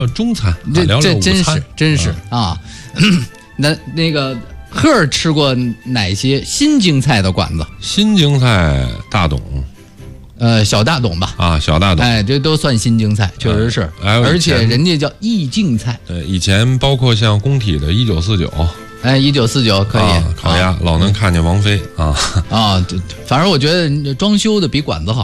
中餐， 这聊聊午真餐是真是啊。那个赫尔吃过哪些新京菜的馆子？ 新京菜大董， 小大董吧。 啊，小大董， 哎，这都算新京菜，确实是。而且人家叫意境菜。 以前包括像工体的1949， 哎，1949可以烤鸭，老能看见王菲啊。 反正我觉得装修的比馆子好。